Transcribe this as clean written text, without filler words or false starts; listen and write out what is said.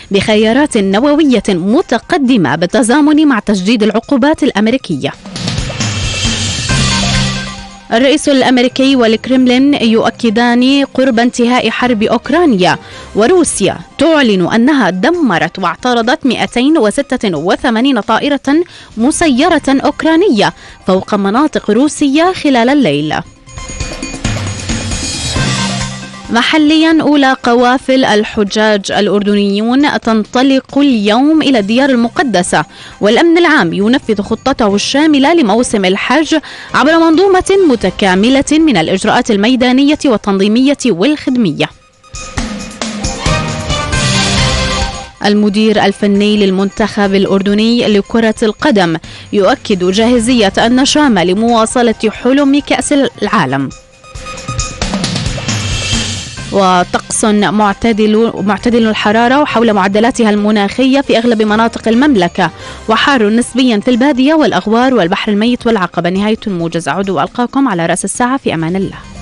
بخيارات نووية متقدمة بالتزامن مع تجديد العقوبات الأمريكية. الرئيس الأمريكي والكرملين يؤكدان قرب انتهاء حرب أوكرانيا، وروسيا تعلن أنها دمرت واعترضت 286 طائرة مسيرة أوكرانية فوق مناطق روسية خلال الليل. محليا، أولى قوافل الحجاج الأردنيون تنطلق اليوم إلى الديار المقدسة، والأمن العام ينفذ خطته الشاملة لموسم الحج عبر منظومة متكاملة من الإجراءات الميدانية والتنظيمية والخدمية. المدير الفني للمنتخب الأردني لكرة القدم يؤكد جاهزية النشامة لمواصلة حلم كأس العالم. وطقس معتدل الحرارة وحول معدلاتها المناخية في أغلب مناطق المملكة، وحار نسبيا في البادية والأغوار والبحر الميت والعقبة. نهاية الموجز. أعود وألقاكم على رأس الساعة، في أمان الله.